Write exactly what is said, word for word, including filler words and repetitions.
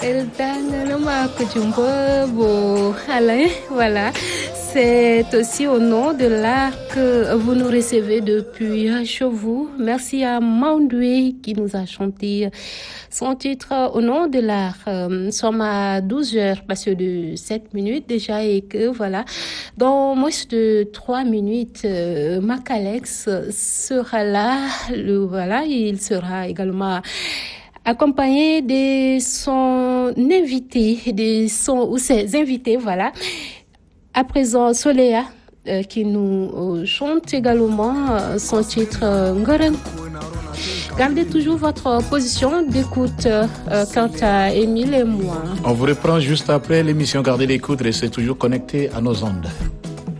Alain, voilà. C'est aussi au nom de l'art que vous nous recevez depuis chez vous. Merci à Maundoué qui nous a chanté son titre au nom de l'art. Nous sommes à douze heures, passé de sept minutes déjà et que voilà, dans moins de trois minutes, euh, Macalex sera là. Le, voilà, il sera également accompagné de son invité, de son ou ses invités, voilà. À présent, Soléa, euh, qui nous euh, chante également euh, son titre euh, Ngoren. Gardez toujours votre position d'écoute euh, quant à Émile et moi. On vous reprend juste après l'émission. Gardez l'écoute, restez toujours connectés à nos ondes.